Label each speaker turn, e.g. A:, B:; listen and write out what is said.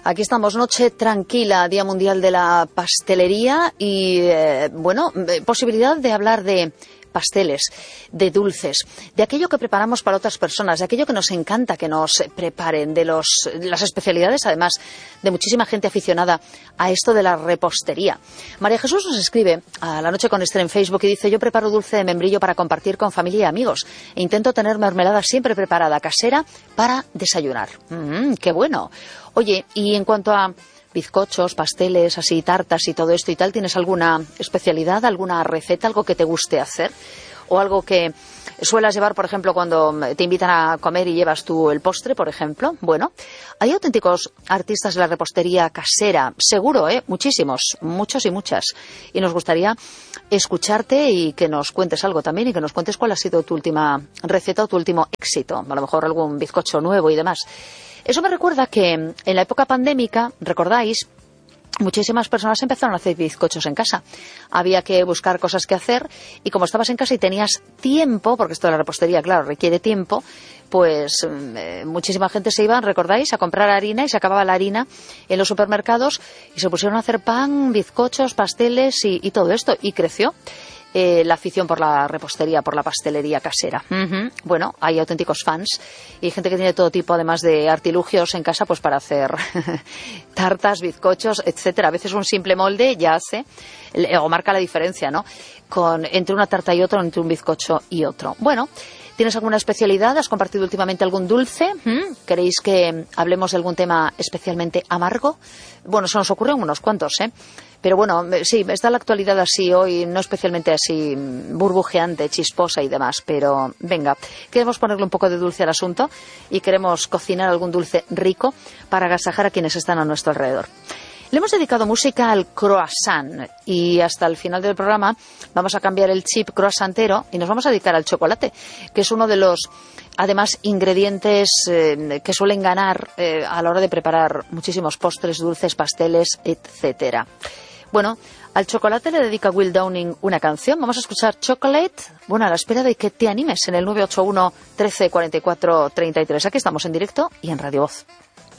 A: Aquí estamos, noche tranquila, Día Mundial de la Pastelería y, posibilidad de hablar de pasteles, de dulces, de aquello que preparamos para otras personas, de aquello que nos encanta que nos preparen, de las especialidades, además, de muchísima gente aficionada a esto de la repostería. María Jesús nos escribe a La Noche con Esther en Facebook y dice: yo preparo dulce de membrillo para compartir con familia y amigos e intento tener mermelada siempre preparada, casera, para desayunar. ¡Qué bueno! Oye, y en cuanto a bizcochos, pasteles, así, tartas y todo esto y tal, ¿tienes alguna especialidad, alguna receta, algo que te guste hacer? ¿O algo que suelas llevar, por ejemplo, cuando te invitan a comer y llevas tú el postre, por ejemplo? Bueno, hay auténticos artistas de la repostería casera, seguro, muchísimos, muchos y muchas. Y nos gustaría escucharte y que nos cuentes algo también y que nos cuentes cuál ha sido tu última receta o tu último éxito. A lo mejor algún bizcocho nuevo y demás. Eso me recuerda que en la época pandémica, ¿recordáis? Muchísimas personas empezaron a hacer bizcochos en casa. Había que buscar cosas que hacer y como estabas en casa y tenías tiempo, porque esto de la repostería, claro, requiere tiempo, pues muchísima gente se iba, ¿recordáis?, a comprar harina y se acababa la harina en los supermercados y se pusieron a hacer pan, bizcochos, pasteles y todo esto. Y creció la afición por la repostería, por la pastelería casera. Bueno, hay auténticos fans y gente que tiene todo tipo, además de artilugios en casa, pues para hacer tartas, bizcochos, etcétera. A veces un simple molde ya hace o marca la diferencia, ¿no? Entre una tarta y otra, entre un bizcocho y otro. Bueno, ¿tienes alguna especialidad? ¿Has compartido últimamente algún dulce? ¿Queréis que hablemos de algún tema especialmente amargo? Bueno, se nos ocurren unos cuantos, Pero bueno, sí, está la actualidad así hoy, no especialmente así burbujeante, chisposa y demás, pero venga, queremos ponerle un poco de dulce al asunto y queremos cocinar algún dulce rico para agasajar a quienes están a nuestro alrededor. Le hemos dedicado música al croissant y hasta el final del programa vamos a cambiar el chip croissantero y nos vamos a dedicar al chocolate, que es uno de los, además, ingredientes que suelen ganar a la hora de preparar muchísimos postres, dulces, pasteles, etcétera. Bueno, al chocolate le dedica Will Downing una canción. Vamos a escuchar Chocolate, bueno, a la espera de que te animes en el 981 13 44 33. Aquí estamos en directo y en Radio Voz.